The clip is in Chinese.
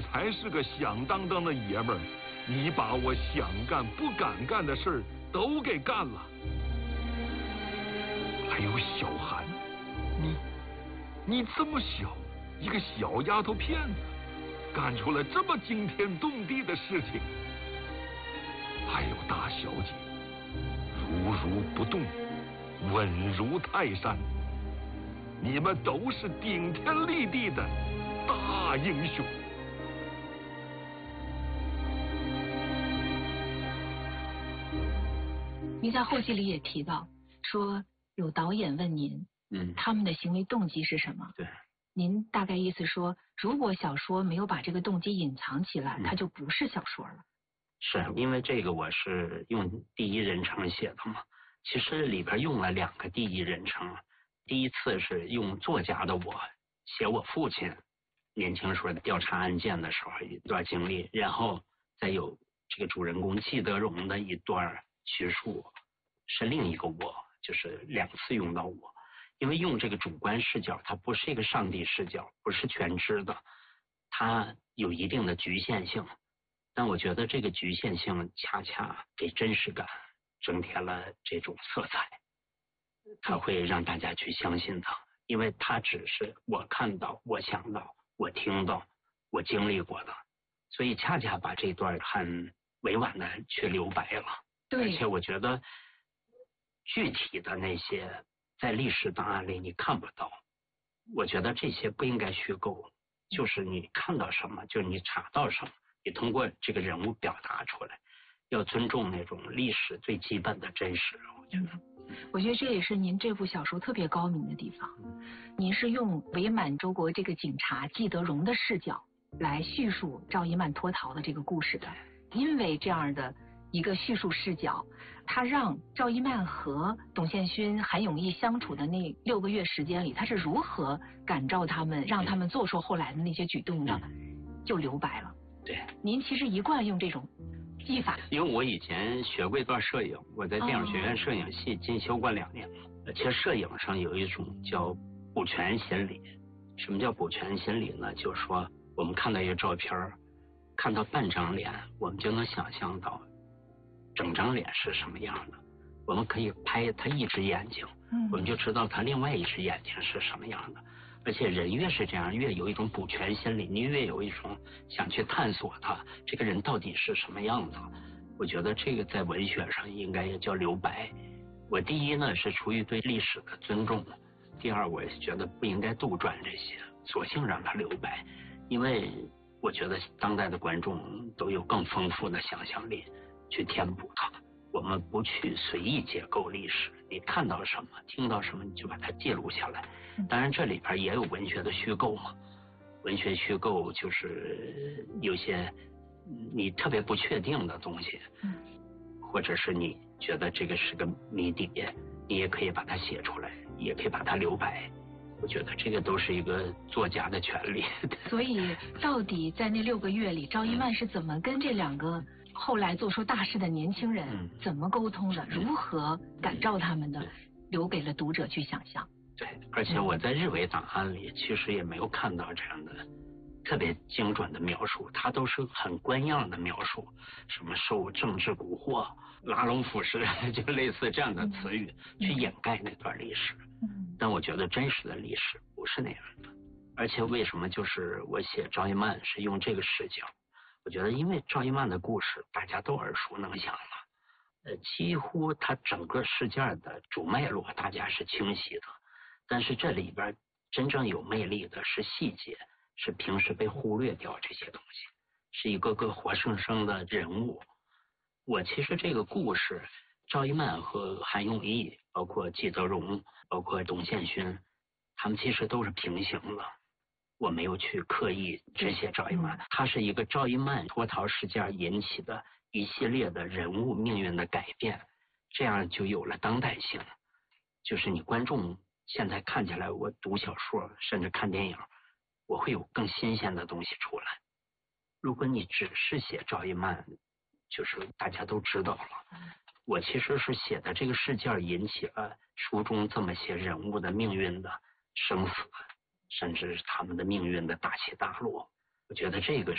你才是个响当当的爷们儿，你把我想干不敢干的事儿都给干了。还有小韩，你这么小，一个小丫头片子，干出了这么惊天动地的事情。还有大小姐，如不动，稳如泰山。你们都是顶天立地的大英雄。 您在后记里也提到，说有导演问您，他们的行为动机是什么？ 对， 您大概意思说，如果小说没有把这个动机隐藏起来，它就不是小说了。 是因为这个我是用第一人称写的嘛，其实里边用了2个第一人称。第一次是用作家的我写我父亲年轻时候调查案件的时候一段经历，然后再有这个主人公季德荣的一段叙述是另一个我，就是2次用到我。因为用这个主观视角，它不是一个上帝视角，不是全知的，它有一定的局限性，但我觉得这个局限性恰恰给真实感增添了这种色彩，它会让大家去相信它，因为它只是我看到、我想到、我听到、我经历过的，所以恰恰把这段很委婉的去留白了。 对， 而且我觉得具体的那些在历史档案里你看不到，我觉得这些不应该虚构，就是你看到什么，就是你查到什么，你通过这个人物表达出来，要尊重那种历史最基本的真实。 我觉得这也是您这部小说特别高明的地方，您是用伪满洲国这个警察季德荣的视角来叙述赵一曼脱逃的这个故事的，因为这样的一个叙述视角，他让赵一曼和董宪勋、韩永义相处的那6个月时间里，他是如何感召他们，让他们做出后来的那些举动的，就留白了。 对， 您其实一贯用这种技法。 因为我以前学过一段摄影，我在电影学院摄影系进修过2年。其实摄影上有一种叫补全心理。什么叫补全心理呢？就是说我们看到一个照片，看到半张脸，我们就能想象到整张脸是什么样的。我们可以拍他一只眼睛，我们就知道他另外一只眼睛是什么样的。而且人越是这样，越有一种补全心理，你越有一种想去探索他这个人到底是什么样子。我觉得这个在文学上应该也叫留白。我第一呢是出于对历史的尊重，第二我也觉得不应该杜撰这些，索性让他留白，因为我觉得当代的观众都有更丰富的想象力去填补它。我们不去随意解构历史，你看到什么听到什么你就把它记录下来。当然这里边也有文学的虚构嘛，文学虚构就是有些你特别不确定的东西，或者是你觉得这个是个谜底，你也可以把它写出来，也可以把它留白。我觉得这个都是一个作家的权利。 所以到底在那6个月里，赵一曼是怎么跟这2个后来做出大事的年轻人怎么沟通的，如何感召他们的，留给了读者去想象。 对，而且我在日伪档案里其实也没有看到这样的特别精准的描述，它都是很官样的描述，什么受政治蛊惑、拉拢腐蚀，就类似这样的词语去掩盖那段历史。但我觉得真实的历史不是那样的。而且为什么就是我写赵一曼是用这个视角，我觉得因为赵一曼的故事大家都耳熟能详了，几乎他整个事件的主脉络大家是清晰的，但是这里边真正有魅力的是细节，是平时被忽略掉这些东西，是一个个活生生的人物。我其实这个故事赵一曼和韩永义，包括季德荣，包括董宪勋，他们其实都是平行的。我没有去刻意只写赵一曼，它是一个赵一曼脱逃事件引起的一系列的人物命运的改变，这样就有了当代性。就是你观众现在看起来，我读小说甚至看电影，我会有更新鲜的东西出来。如果你只是写赵一曼，就是大家都知道了。我其实是写的这个事件引起了书中这么些人物的命运的生死，甚至他们的命运的大起大落。我觉得这个